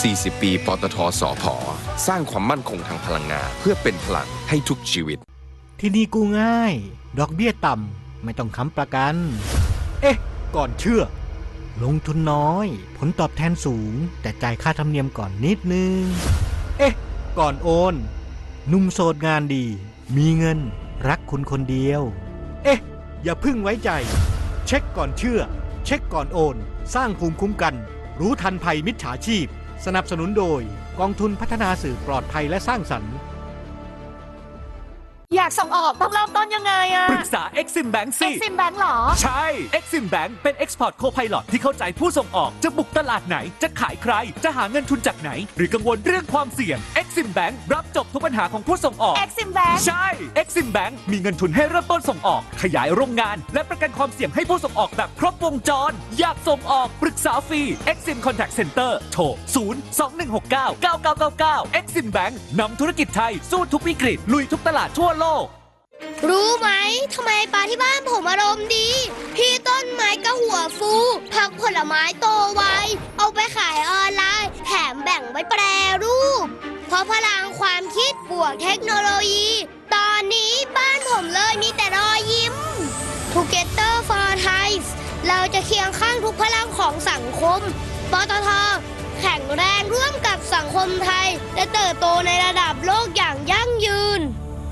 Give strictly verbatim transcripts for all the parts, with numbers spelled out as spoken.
สี่สิบ ปีปตท.สผ.สร้างความมั่นคงทางพลังงานเพื่อเป็นพลังให้ทุกชีวิตที่นี่กู้ง่ายดอกเบี้ยต่ำไม่ต้องค้ำประกันเอ๊ะก่อนเชื่อลงทุนน้อยผลตอบแทนสูงแต่จ่ายค่าธรรมเนียมก่อนนิดนึงเอ๊ะก่อนโอนหนุ่มโสดงานดีมีเงินรักคุณคนเดียวเอ๊ะอย่าพึ่งไว้ใจเช็คก่อนเชื่อเช็คก่อนโอนสร้างภูมิคุ้มกันรู้ทันภัยมิจฉาชีพสนับสนุนโดยกองทุนพัฒนาสื่อปลอดภัยและสร้างสรรค์อยากส่งออกต้องเริ่มต้นยังไงอะปรึกษา Exim Bank สิ Exim Bank หรอใช่ Exim Bank เป็น Export Co-Pilot ที่เข้าใจผู้ส่งออกจะบุกตลาดไหนจะขายใครจะหาเงินทุนจากไหนหรือกังวลเรื่องความเสี่ยง Exim Bank รับจบทุกปัญหาของผู้ส่งออก Exim Bank ใช่ Exim Bank มีเงินทุนให้เริ่มต้นส่งออกขยายโรงงานและประกันความเสี่ยงให้ผู้ส่งออกแบบครบวงจรอยากส่งออกปรึกษาฟรี Exim Contact Center โทรศูนย์ สอง หนึ่ง หก เก้า เก้า เก้า เก้า เก้า Exim Bank นำธุรกิจไทยสู้ทุกวิกฤตลุยทุกตลาดทั่วโลกรู้ไหมทำไมปลาที่บ้านผมอารมณ์ดีพี่ต้นไม้ก็หัวฟูผักผลไม้โตไวเอาไปขายออนไลน์แถมแบ่งไว้แปรรูปเพราะพลังความคิดบวกเทคโนโลยีตอนนี้บ้านผมเลยมีแต่รอยยิ้ม Together for Thai เราจะเคียงข้างทุกพลังของสังคมปตท.แข็งแรงร่วมกับสังคมไทยและเติบโตในระดับโลกอย่างยั่งยืน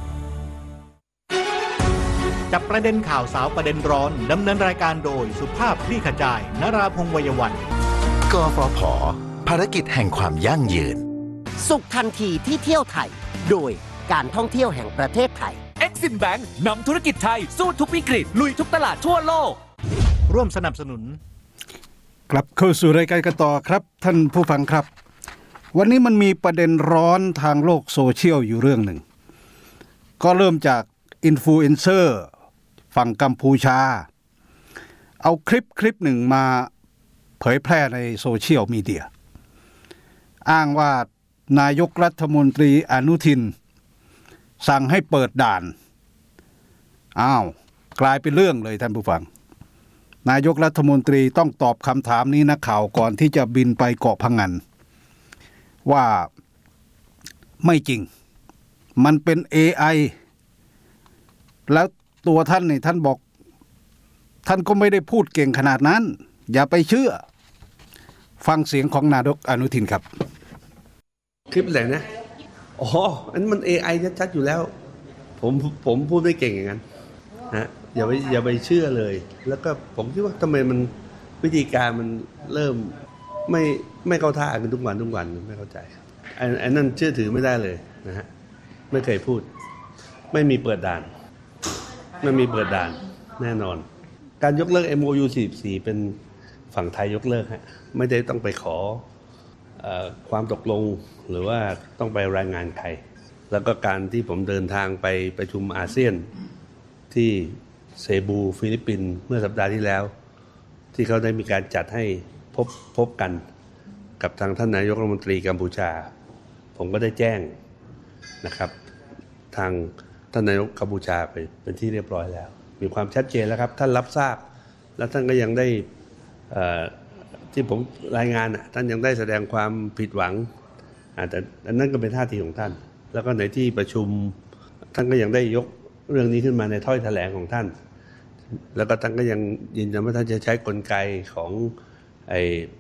จับประเด็นข่าวสาวประเด็นร้อนดำเนินรายการโดยสุภาพคลี่ขจายนราพงษ์ วัยวันกฟผ.ภารกิจแห่งความยั่งยืนสุขทันทีที่เที่ยวไทยโดยการท่องเที่ยวแห่งประเทศไทย Exim Bank นำธุรกิจไทยสู้ทุกวิกฤตลุยทุกตลาดทั่วโลกร่วมสนับสนุนกลับเข้าสู่รายการกันต่อครับท่านผู้ฟังครับวันนี้มันมีประเด็นร้อนทางโลกโซเชียลอยู่เรื่องหนึ่งก็เริ่มจากอินฟลูเอนเซอร์ฝั่งกัมพูชาเอาคลิปคลิปหนึ่งมาเผยแพร่ในโซเชียลมีเดียอ้างว่านายกรัฐมนตรีอนุทินสั่งให้เปิดด่านอ้าวกลายเป็นเรื่องเลยท่านผู้ฟังนายกรัฐมนตรีต้องตอบคำถามนี้นักข่าวก่อนที่จะบินไปเกาะพะงันว่าไม่จริงมันเป็น เอ ไอแล้วตัวท่านนี่ท่านบอกท่านก็ไม่ได้พูดเก่งขนาดนั้นอย่าไปเชื่อฟังเสียงของนายกอนุทินครับคลิปอะไรนะอ๋ออันมัน เอ ไอ ชัดๆอยู่แล้วผมผมพูดไม่เก่งอย่างนั้นนะอย่าไปอย่าไปเชื่อเลยแล้วก็ผมคิดว่าทำไมมันวิธีการมันเริ่มไม่ไม่เข้าท่ากันทุกวันทุกวันไม่เข้าใจอันอันนั้นเชื่อถือไม่ได้เลยนะฮะไม่เคยพูดไม่มีเปิดด่านไม่มีเปิดด่านแน่นอนการยกเลิก เอ็ม โอ ยู สี่สิบสี่เป็นฝั่งไทยยกเลิกฮะไม่ได้ต้องไปขอเอ่อความตกลงหรือว่าต้องไปรายงานใครแล้วก็การที่ผมเดินทางไปประชุมอาเซียนที่เซบูฟิลิปปินส์เมื่อสัปดาห์ที่แล้วที่เขาได้มีการจัดให้พบพบกันกับทางท่านนายกรัฐมนตรีกัมพูชาผมก็ได้แจ้งนะครับทางท่านนายกกัมพูชาไปเป็นที่เรียบร้อยแล้วมีความชัดเจนแล้วครับท่านรับทราบแล้วท่านก็ยังได้ที่ผมรายงานท่านยังได้แสดงความผิดหวังแต่อันนั้นก็เป็นท่าทีของท่านแล้วก็ในที่ประชุมท่านก็ยังได้ยกเรื่องนี้ขึ้นมาในถ้อยแถลงของท่านแล้วก็ท่านก็ยังยืนยันว่าท่านจะใช้กลไกของไอ้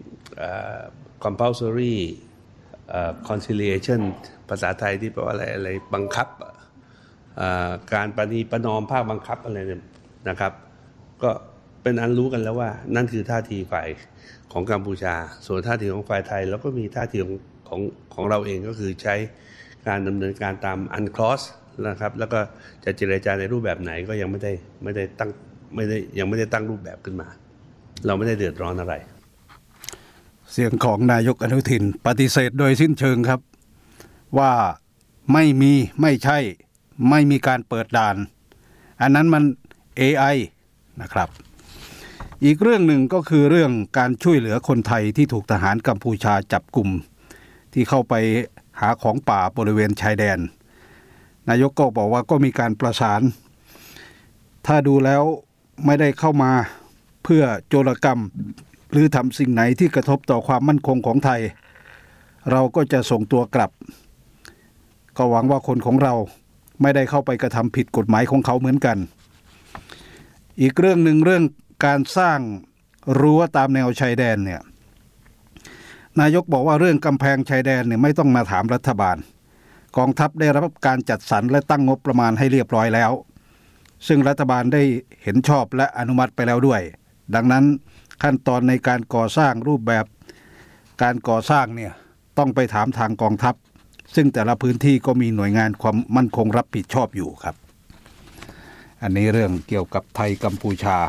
compulsory conciliation ภาษาไทยที่แปลว่าอะไรอะไรบังคับการประนีประนอมภาคบังคับอะไรเนี่ยนะครับก็เป็นอันรู้กันแล้วว่านั่นคือท่าทีฝ่ายของกัมพูชาส่วนท่าทีของฝ่ายไทยแล้วก็มีท่าทีของของของเราเองก็คือใช้การดำเนินการตามอันคลอสนะครับแล้วก็จะเจรจาในรูปแบบไหนก็ยังไม่ได้ไม่ได้ตั้งไม่ได้ยังไม่ได้ตั้งรูปแบบขึ้นมาเราไม่ได้เดือดร้อนอะไรเสียงของนายกอนุทินปฏิเสธโดยสิ้นเชิงครับว่าไม่มีไม่ใช่ไม่มีการเปิดด่านอันนั้นมัน เอ ไอ นะครับอีกเรื่องหนึ่งก็คือเรื่องการช่วยเหลือคนไทยที่ถูกทหารกัมพูชาจับกุมที่เข้าไปหาของป่าบริเวณชายแดนนายกก็บอกว่าก็มีการประสานถ้าดูแล้วไม่ได้เข้ามาเพื่อโจรกรรมหรือทำสิ่งไหนที่กระทบต่อความมั่นคงของไทยเราก็จะส่งตัวกลับก็หวังว่าคนของเราไม่ได้เข้าไปกระทำผิดกฎหมายของเขาเหมือนกันอีกเรื่องหนึ่งเรื่องการสร้างรั้วตามแนวชายแดนเนี่ยนายกบอกว่าเรื่องกำแพงชายแดนเนี่ยไม่ต้องมาถามรัฐบาลกองทัพได้รับการจัดสรรและตั้งงบประมาณให้เรียบร้อยแล้วซึ่งรัฐบาลได้เห็นชอบและอนุมัติไปแล้วด้วยดังนั้นขั้นตอนในการก่อสร้างรูปแบบการก่อสร้างเนี่ยต้องไปถามทางกองทัพซึ่งแต่ละพื้นที่ก็มีหน่วยงานความมั่นคงรับผิดชอบอยู่ครับอันนี้เรื่องเกี่ยวกับไทยกัมพูชา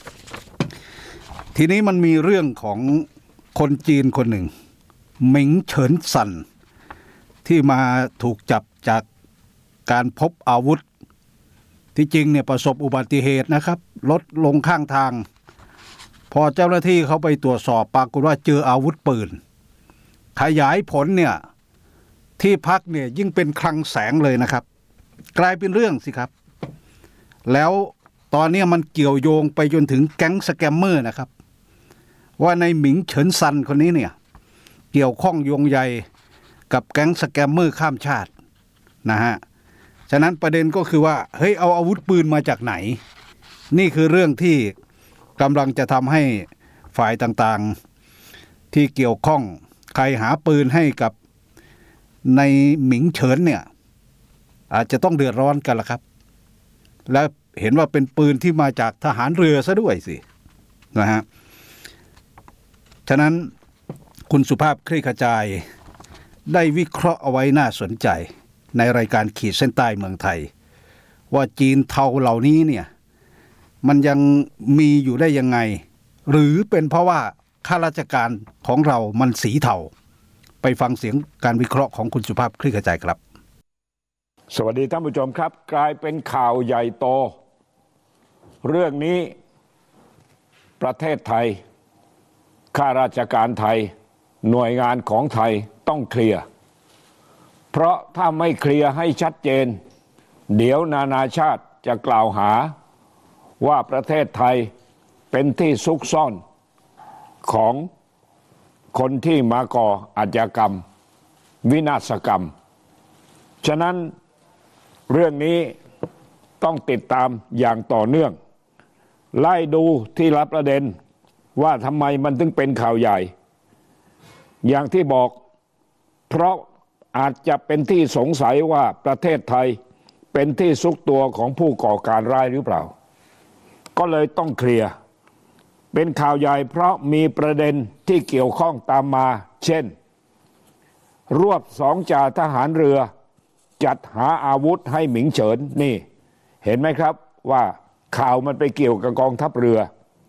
ทีนี้มันมีเรื่องของคนจีนคนหนึ่งหมิงเฉินซันที่มาถูกจับจากการพบอาวุธที่จริงเนี่ยประสบอุบัติเหตุนะครับรถลงข้างทางพอเจ้าหน้าที่เขาไปตรวจสอบปรากฏว่าเจออาวุธปืนขยายผลเนี่ยที่พักเนี่ยยิ่งเป็นคลังแสงเลยนะครับกลายเป็นเรื่องสิครับแล้วตอนนี้มันเกี่ยวโยงไปจนถึงแก๊งสแกมเมอร์นะครับว่าในหมิงเฉินซันคนนี้เนี่ยเกี่ยวข้องโยงใยกับแก๊งสแกมเมอร์ข้ามชาตินะฮะฉะนั้นประเด็นก็คือว่าเฮ้ยเอาอาวุธปืนมาจากไหนนี่คือเรื่องที่กำลังจะทำให้ฝ่ายต่างๆที่เกี่ยวข้องใครหาปืนให้กับในหมิงเฉินเนี่ยอาจจะต้องเดือดร้อนกันละครับและเห็นว่าเป็นปืนที่มาจากทหารเรือซะด้วยสินะฮะฉะนั้นคุณสุภาพคลี่ขจายได้วิเคราะห์เอาไว้น่าสนใจในรายการขีดเส้นใต้เมืองไทยว่าจีนเทาเหล่านี้เนี่ยมันยังมีอยู่ได้ยังไงหรือเป็นเพราะว่าข้าราชการของเรามันสีเทาไปฟังเสียงการวิเคราะห์ของคุณสุภาพคลี่ขจายครับสวัสดีท่านผู้ชมครับกลายเป็นข่าวใหญ่โตเรื่องนี้ประเทศไทยข้าราชการไทยหน่วยงานของไทยต้องเคลียร์เพราะถ้าไม่เคลียร์ให้ชัดเจนเดี๋ยวนานาชาติจะกล่าวหาว่าประเทศไทยเป็นที่ซุกซ่อนของคนที่มาก่ออาชญากรรมวินาศกรรมฉะนั้นเรื่องนี้ต้องติดตามอย่างต่อเนื่องไล่ดูทีละประเด็นว่าทำไมมันถึงเป็นข่าวใหญ่อย่างที่บอกเพราะอาจจะเป็นที่สงสัยว่าประเทศไทยเป็นที่ซุกตัวของผู้ก่อการร้ายหรือเปล่าก็เลยต้องเคลียร์เป็นข่าวใหญ่เพราะมีประเด็นที่เกี่ยวข้องตามมาเช่นรวบสองจ่าทหารเรือจัดหาอาวุธให้หมิงเฉินนี่เห็นไหมครับว่าข่าวมันไปเกี่ยวกับกองทัพเรือ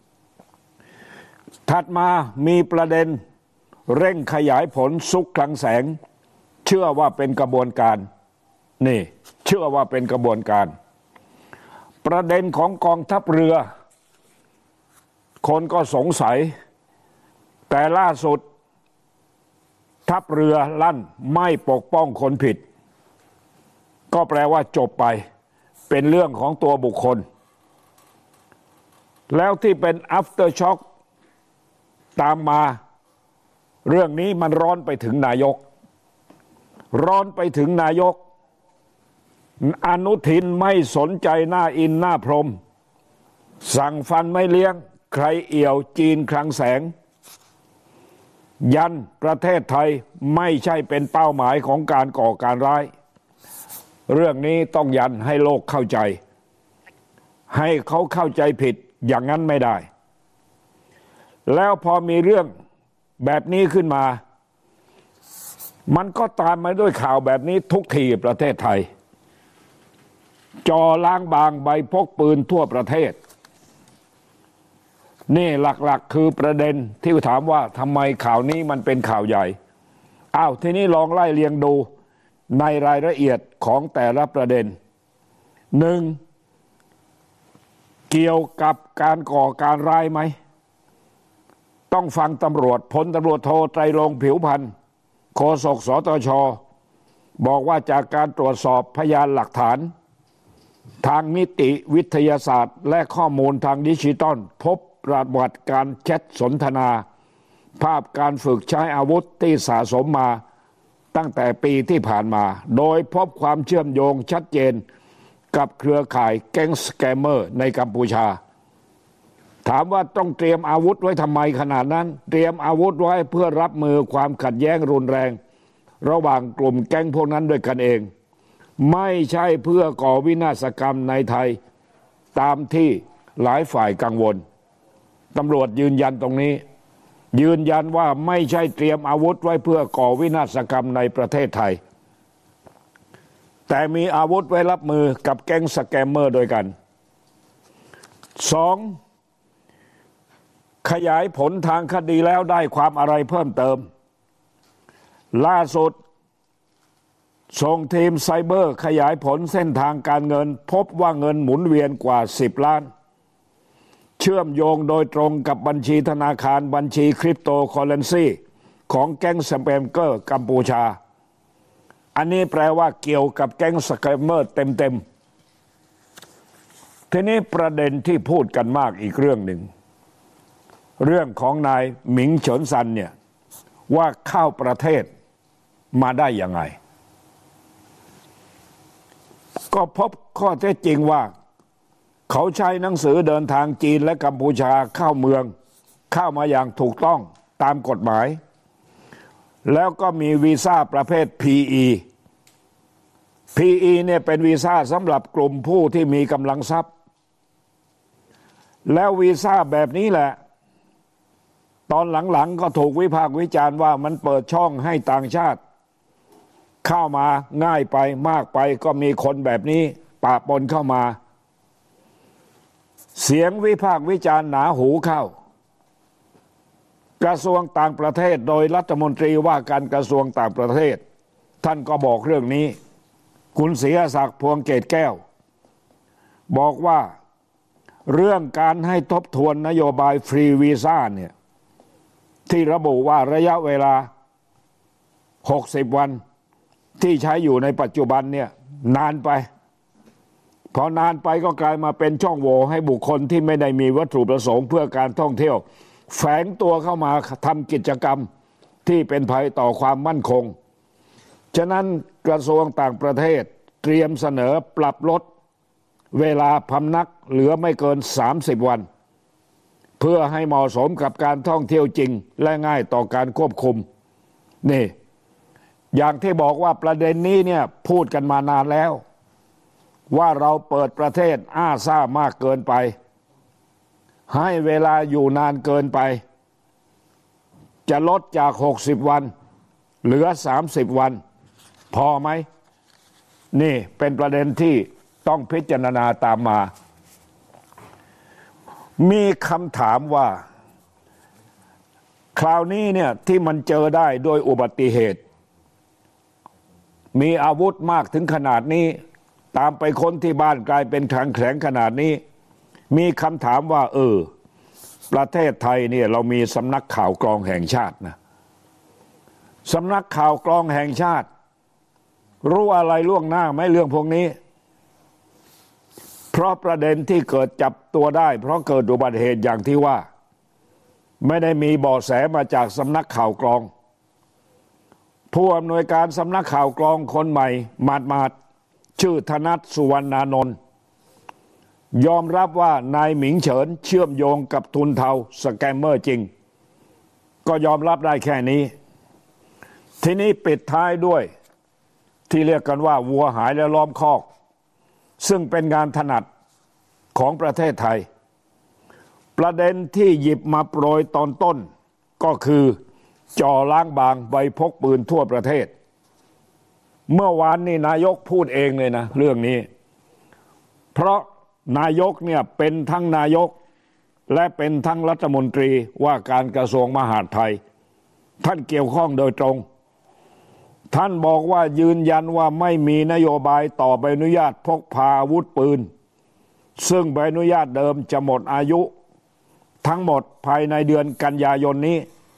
ถัดมามีประเด็นเร่งขยายผลซุกคลังแสงเชื่อว่าเป็นกระบวนการนี่เชื่อว่าเป็นกระบวนการประเด็นของกองทัพเรือคนก็สงสัยแต่ล่าสุดทัพเรือลั่นไม่ปกป้องคนผิดก็แปลว่าจบไปเป็นเรื่องของตัวบุคคลแล้วที่เป็น after shock ตามมาเรื่องนี้มันร้อนไปถึงนายกร้อนไปถึงนายกอนุทินไม่สนใจหน้าอินหน้าพรหมสั่งฟันไม่เลี้ยงใครเอี่ยวจีนคลังแสงยันประเทศไทยไม่ใช่เป็นเป้าหมายของการก่อการร้ายเรื่องนี้ต้องยันให้โลกเข้าใจให้เขาเข้าใจผิดอย่างนั้นไม่ได้แล้วพอมีเรื่องแบบนี้ขึ้นมามันก็ตามมาด้วยข่าวแบบนี้ทุกทีประเทศไทยจอล้างบางใบพกปืนทั่วประเทศนี่หลักๆคือประเด็นที่ถามว่าทำไมข่าวนี้มันเป็นข่าวใหญ่อ้าวทีนี้ลองไล่เรียงดูในรายละเอียดของแต่ละประเด็นหนึ่งเกี่ยวกับการก่อการร้ายไหมต้องฟังตำรวจพลตำรวจโทไตรรงค์ผิวพันธ์โฆษกสตช.บอกว่าจากการตรวจสอบพยานหลักฐานทางนิติวิทยาศาสตร์และข้อมูลทางดิจิตอลพบประวัติการแชทสนทนาภาพการฝึกใช้อาวุธที่สะสมมาตั้งแต่ปีที่ผ่านมาโดยพบความเชื่อมโยงชัดเจนกับเครือข่ายแก๊งสแกมเมอร์ในกัมพูชาถามว่าต้องเตรียมอาวุธไว้ทำไมขนาดนั้นเตรียมอาวุธไว้เพื่อรับมือความขัดแย้งรุนแรงระหว่างกลุ่มแก๊งพวกนั้นด้วยกันเองไม่ใช่เพื่อก่อวินาศกรรมในไทยตามที่หลายฝ่ายกังวลตำรวจยืนยันตรงนี้ยืนยันว่าไม่ใช่เตรียมอาวุธไว้เพื่อก่อวินาศกรรมในประเทศไทยแต่มีอาวุธไว้รับมือกับแก๊งสแกมเมอร์ด้วยกันสองขยายผลทางคดีแล้วได้ความอะไรเพิ่มเติมล่าสุดส่งทีมไซเบอร์ขยายผลเส้นทางการเงินพบว่าเงินหมุนเวียนกว่าสิบล้านเชื่อมโยงโดยตรงกับบัญชีธนาคารบัญชีคริปโตเคอเรนซีของแก๊งสแกมเมอร์กัมพูชาอันนี้แปลว่าเกี่ยวกับแก๊งสแกมเมอร์เต็มๆทีนี้ประเด็นที่พูดกันมากอีกเรื่องหนึ่งเรื่องของนายหมิงเฉินซันเนี่ยว่าเข้าประเทศมาได้ยังไงก็พบข้อเท็จจริงว่าเขาใช้หนังสือเดินทางจีนและกัมพูชาเข้าเมืองเข้ามาอย่างถูกต้องตามกฎหมายแล้วก็มีวีซ่าประเภท พี อี พี อี เนี่ยเป็นวีซ่าสำหรับกลุ่มผู้ที่มีกำลังทรัพย์แล้ววีซ่าแบบนี้แหละตอนหลังๆก็ถูกวิพากษ์วิจารณ์ว่ามันเปิดช่องให้ต่างชาติเข้ามาง่ายไปมากไปก็มีคนแบบนี้ปะปนเข้ามาเสียงวิพากษ์วิจารณ์หนาหูเข้ากระทรวงต่างประเทศโดยรัฐมนตรีว่าการกระทรวงต่างประเทศท่านก็บอกเรื่องนี้คุณศรีศักดิ์พวงเกตแก้วบอกว่าเรื่องการให้ทบทวนนโยบายฟรีวีซ่าเนี่ยที่ระบุว่าระยะเวลาหกสิบวันที่ใช้อยู่ในปัจจุบันเนี่ยนานไปพอนานไปก็กลายมาเป็นช่องโหว่ให้บุคคลที่ไม่ได้มีวัตถุประสงค์เพื่อการท่องเที่ยวแฝงตัวเข้ามาทำกิจกรรมที่เป็นภัยต่อความมั่นคงฉะนั้นกระทรวงต่างประเทศเตรียมเสนอปรับลดเวลาพำนักเหลือไม่เกินสามสิบวันเพื่อให้เหมาะสมกับการท่องเที่ยวจริงและง่ายต่อการควบคุมนี่อย่างที่บอกว่าประเด็นนี้เนี่ยพูดกันมานานแล้วว่าเราเปิดประเทศอ้าซ่ามากเกินไปให้เวลาอยู่นานเกินไปจะลดจากหกสิบวันเหลือสามสิบวันพอไหมนี่เป็นประเด็นที่ต้องพิจารณาตามมามีคำถามว่าคราวนี้เนี่ยที่มันเจอได้โดยอุบัติเหตุมีอาวุธมากถึงขนาดนี้ตามไปค้นที่บ้านกลายเป็นขังแข็งขนาดนี้มีคำถามว่าเออประเทศไทยเนี่ยเรามีสำนักข่าวกรองแห่งชาตินะสำนักข่าวกรองแห่งชาติรู้อะไรล่วงหน้าไหมเรื่องพวกนี้เพราะประเด็นที่เกิดจับตัวได้เพราะเกิดอุบัติเหตุอย่างที่ว่าไม่ได้มีเบาะแสมาจากสำนักข่าวกรองผู้อำนวยการสำนักข่าวกรองคนใหม่มาดมาดชื่อธนัทสุวรรณานนท์ยอมรับว่านายหมิงเฉินเชื่อมโยงกับทุนเทาสแกมเมอร์จริงก็ยอมรับได้แค่นี้ทีนี้ปิดท้ายด้วยที่เรียกกันว่าวัวหายแล้วล้อมคอกซึ่งเป็นงานถนัดของประเทศไทยประเด็นที่หยิบมาโปรยตอนต้นก็คือจ่อล้างบางใบพกปืนทั่วประเทศเมื่อวานนี้นายกพูดเองเลยนะเรื่องนี้เพราะนายกเนี่ยเป็นทั้งนายกและเป็นทั้งรัฐมนตรีว่าการกระทรวงมหาดไทยท่านเกี่ยวข้องโดยตรงท่านบอกว่ายืนยันว่าไม่มีนโยบายต่อใบอนุญาตพกพาอาวุธปืนซึ่งใบอนุญาตเดิมจะหมดอายุทั้งหมดภายในเดือนกันยายนนี้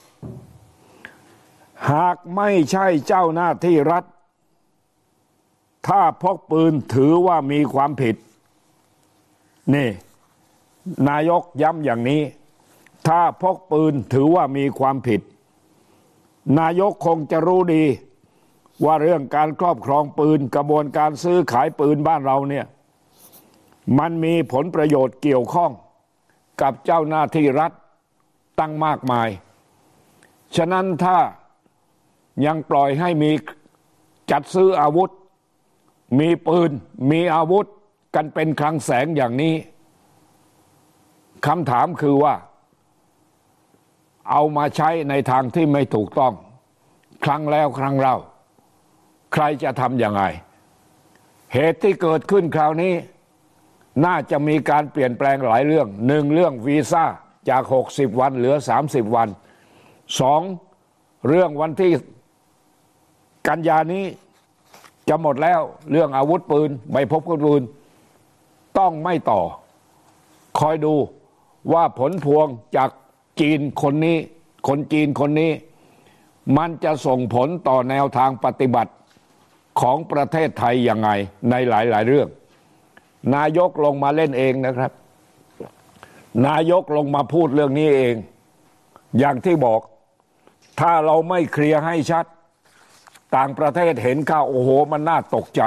หากไม่ใช่เจ้าหน้าที่รัฐถ้าพกปืนถือว่ามีความผิดนี่นายกย้ำอย่างนี้ถ้าพกปืนถือว่ามีความผิดนายกคงจะรู้ดีว่าเรื่องการครอบครองปืนกระบวนการซื้อขายปืนบ้านเราเนี่ยมันมีผลประโยชน์เกี่ยวข้องกับเจ้าหน้าที่รัฐตั้งมากมายฉะนั้นถ้ายังปล่อยให้มีจัดซื้ออาวุธมีปืนมีอาวุธกันเป็นคลังแสงอย่างนี้คำถามคือว่าเอามาใช้ในทางที่ไม่ถูกต้องครั้งแล้วครั้งเล่าใครจะทำยังไงเหตุที่เกิดขึ้นคราวนี้น่าจะมีการเปลี่ยนแปลงหลายเรื่องหนึ่งเรื่องวีซ่าจากหกสิบวันเหลือสามสิบวันสองเรื่องวันที่กันยานี้จะหมดแล้วเรื่องอาวุธปืนใบพบอาวุธปืนต้องไม่ต่อคอยดูว่าผลพวงจากจีนคนนี้คนจีนคนนี้มันจะส่งผลต่อแนวทางปฏิบัติของประเทศไทยยังไงในหลายๆเรื่องนายกลงมาเล่นเองนะครับนายกลงมาพูดเรื่องนี้เองอย่างที่บอกถ้าเราไม่เคลียร์ให้ชัดต่างประเทศเห็นข้าวโอ้โหมันน่าตกใจ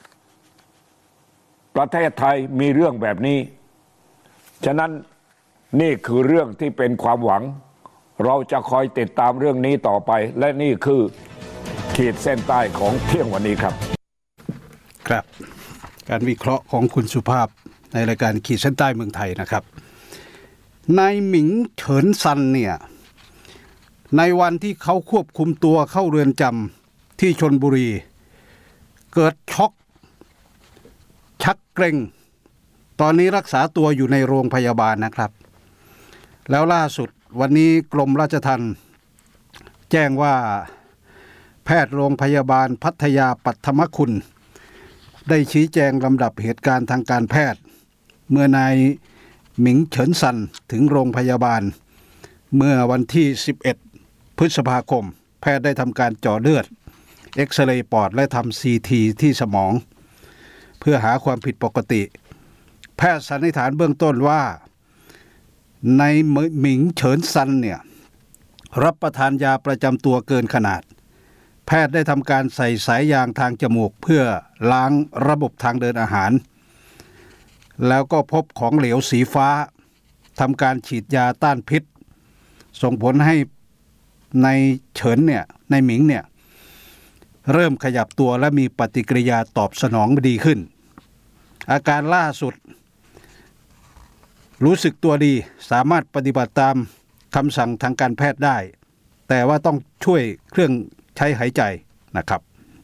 ประเทศไทยมีเรื่องแบบนี้ฉะนั้นนี่คือเรื่องที่เป็นความหวังเราจะคอยติดตามเรื่องนี้ต่อไปและนี่คือขีดเส้นใต้ของเที่ยงวันนี้ครับครับการวิเคราะห์ของคุณสุภาพในรายการขีดเส้นใต้เมืองไทยนะครับนายหมิงเฉินซันเนี่ยในวันที่เขาควบคุมตัวเข้าเรือนจำที่ชลบุรีเกิดช็อกชักเกร็งตอนนี้รักษาตัวอยู่ในโรงพยาบาลนะครับแล้วล่าสุดวันนี้กรมราชทัณฑ์แจ้งว่าแพทย์โรงพยาบาลพัทยาปัทมคุณได้ชี้แจงลำดับเหตุการณ์ทางการแพทย์เมื่อนายหมิงเฉินซันถึงโรงพยาบาลเมื่อวันที่สิบเอ็ดพฤษภาคมแพทย์ได้ทำการเจาะเลือดเอ็กซเรย์ปอดและทำซีทีที่สมองเพื่อหาความผิดปกติแพทย์สันนิษฐานเบื้องต้นว่านายหมิงเฉินซันเนี่ยรับประทานยาประจำตัวเกินขนาดแพทย์ได้ทำการใส่สายยางทางจมูกเพื่อล้างระบบทางเดินอาหารแล้วก็พบของเหลวสีฟ้าทำการฉีดยาต้านพิษส่งผลให้ในเฉินเนี่ยในหมิงเนี่ยเริ่มขยับตัวและมีปฏิกิริยาตอบสนองดีขึ้นอาการล่าสุดรู้สึกตัวดีสามารถปฏิบัติตามคำสั่งทางการแพทย์ได้แต่ว่าต้องช่วยเครื่องใช้หายใจนะครับ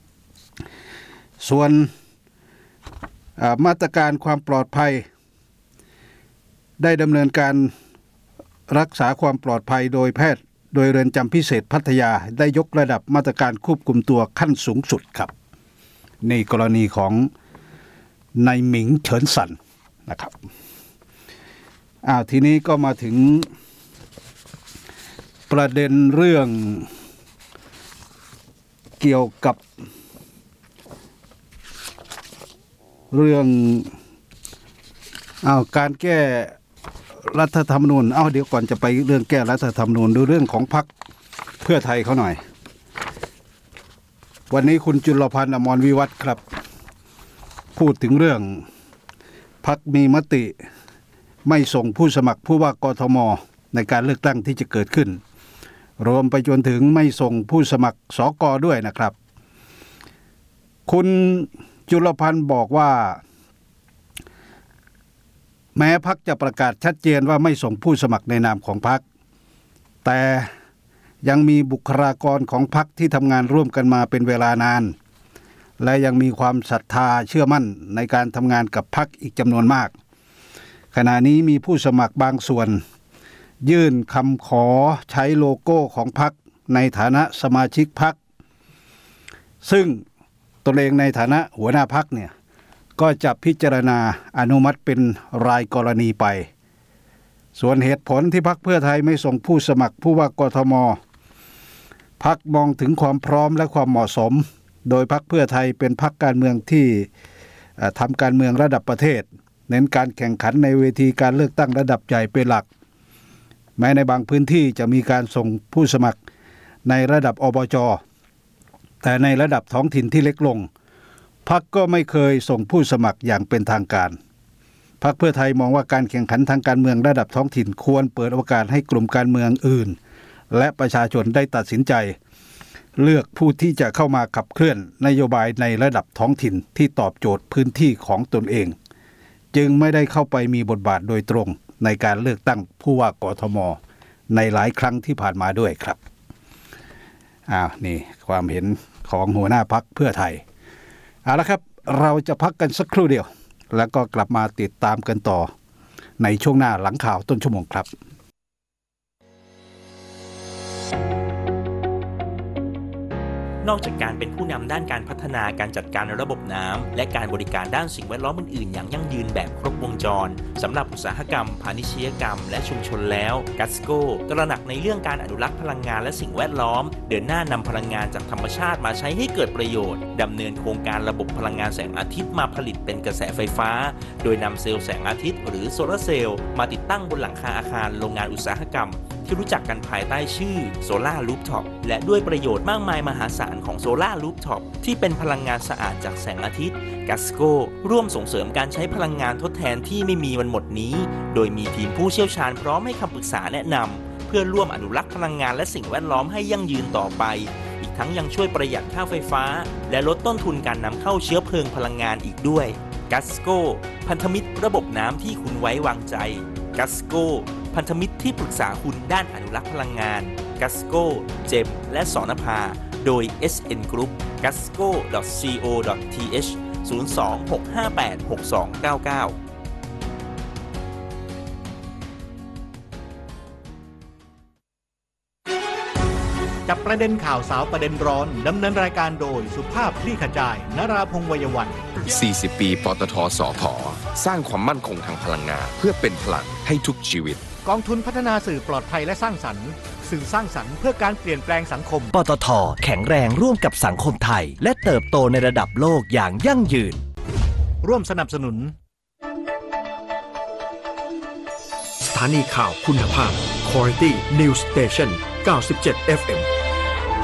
ส่วนมาตรการความปลอดภัยได้ดำเนินการรักษาความปลอดภัยโดยแพทย์โดยเรือนจำพิเศษพัทยาได้ยกระดับมาตรการควบคุมตัวขั้นสูงสุดครับในกรณีของนายหมิงเฉินซันนะครับอ้าวทีนี้ก็มาถึงประเด็นเรื่องเกี่ยวกับเรื่องอ้าวการแก้รัฐธรรมนูญอ้าวเดี๋ยวก่อนจะไปเรื่องแก้รัฐธรรมนูญดูเรื่องของพรรคเพื่อไทยเขาหน่อยวันนี้คุณจุลพันธ์อมรวิวัฒน์ครับพูดถึงเรื่องพรรคมีมติไม่ส่งผู้สมัครผู้ว่ากทมในการเลือกตั้งที่จะเกิดขึ้นรวมไปจนถึงไม่ส่งผู้สมัครสกด้วยนะครับคุณจุลพันธ์บอกว่าแม้พรรคจะประกาศชัดเจนว่าไม่ส่งผู้สมัครในนามของพรรคแต่ยังมีบุคลากรของพรรคที่ทำงานร่วมกันมาเป็นเวลานานและยังมีความศรัทธาเชื่อมั่นในการทำงานกับพรรคอีกจำนวนมากขณะนี้มีผู้สมัครบางส่วนยื่นคำขอใช้โลโก้ของพรรคในฐานะสมาชิกพรรคซึ่งตัวเองในฐานะหัวหน้าพรรคเนี่ยก็จะพิจารณาอนุมัติเป็นรายกรณีไปส่วนเหตุผลที่พรรคเพื่อไทยไม่ส่งผู้สมัครผู้ว่ากทมพรรคมองถึงความพร้อมและความเหมาะสมโดยพรรคเพื่อไทยเป็นพรรคการเมืองที่ทำการเมืองระดับประเทศเน้นการแข่งขันในเวทีการเลือกตั้งระดับใหญ่เป็นหลักแม้ในบางพื้นที่จะมีการส่งผู้สมัครในระดับอบจแต่ในระดับท้องถิ่นที่เล็กลงพรรคก็ไม่เคยส่งผู้สมัครอย่างเป็นทางการพรรคเพื่อไทยมองว่าการแข่งขันทางการเมืองระดับท้องถิ่นควรเปิดโอกาสให้กลุ่มการเมืองอื่นและประชาชนได้ตัดสินใจเลือกผู้ที่จะเข้ามาขับเคลื่อนนโยบายในระดับท้องถิ่นที่ตอบโจทย์พื้นที่ของตนเองจึงไม่ได้เข้าไปมีบทบาทโดยตรงในการเลือกตั้งผู้ว่ากทมในหลายครั้งที่ผ่านมาด้วยครับอ้าวนี่ความเห็นของหัวหน้าพรรคเพื่อไทยเอาละครับเราจะพักกันสักครู่เดียวแล้วก็กลับมาติดตามกันต่อในช่วงหน้าหลังข่าวต้นชั่วโมงครับนอกจากการเป็นผู้นำด้านการพัฒนาการจัดการระบบน้ำและการบริการด้านสิ่งแวดล้อมอื่นๆอย่างยั่งยืนแบบครบวงจรสำหรับอุตสาหกรรมพาณิชยกรรมและชุมชนแล้วกัสโก้ตระหนักในเรื่องการอนุรักษ์พลังงานและสิ่งแวดล้อมเดินหน้านำพลังงานจากธรรมชาติมาใช้ให้เกิดประโยชน์ดำเนินโครงการระบบพลังงานแสงอาทิตย์มาผลิตเป็นกระแสไฟฟ้าโดยนำเซลล์แสงอาทิตย์หรือโซลาร์เซลล์มาติดตั้งบนหลังคาอาคารโรงงานอุตสาหกรรมที่รู้จักกันภายใต้ชื่อโซล่ารูฟท็อปและด้วยประโยชน์มากมายมหาศาลของโซล่ารูฟท็อปที่เป็นพลังงานสะอาดจากแสงอาทิตย์กัสโก้ร่วมส่งเสริมการใช้พลังงานทดแทนที่ไม่มีวันหมดนี้โดยมีทีมผู้เชี่ยวชาญพร้อมให้คำปรึกษาแนะนำเพื่อร่วมอนุรักษ์พลังงานและสิ่งแวดล้อมให้ยั่งยืนต่อไปอีกทั้งยังช่วยประหยัดค่าไฟฟ้าและลดต้นทุนการนำเข้าเชื้อเพลิงพลังงานอีกด้วยกัสโก้พันธมิตรระบบน้ำที่คุณไว้วางใจกัสโก้พันธมิตรที่ปรึกษาคุณด้านอนุรักษ์พลังงานกัสโก้เจมและสนภาโดย เอส เอ็น Group กัสโก้ ดอท ซี โอ ดอท ที เอช ศูนย์ สอง หก ห้า แปด หก สอง เก้า เก้าจับประเด็นข่าวสาวประเด็นร้อนดำเนินรายการโดยสุภาพคลี่ขจายนราพงษ์วัยวันสี่สิบ ปีปตทสผสร้างความมั่นคงทางพลังงานเพื่อเป็นพลังให้ทุกชีวิตกองทุนพัฒนาสื่อปลอดภัยและสร้างสรรค์สื่อสร้างสรรค์เพื่อการเปลี่ยนแปลงสังคมปตทแข็งแรงร่วมกับสังคมไทยและเติบโตในระดับโลกอย่างยั่งยืนร่วมสนับสนุนสถานีข่าวคุณภาพ Quality News Station เก้าสิบเจ็ด เอฟ เอ็ม